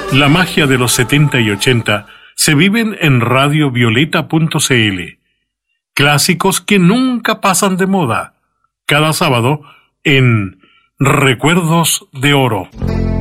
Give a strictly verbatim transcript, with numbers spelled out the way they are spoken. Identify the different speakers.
Speaker 1: La magia de los setenta y ochenta se viven en radio violeta punto c l. Clásicos que nunca pasan de moda. Cada sábado en Recuerdos de Oro.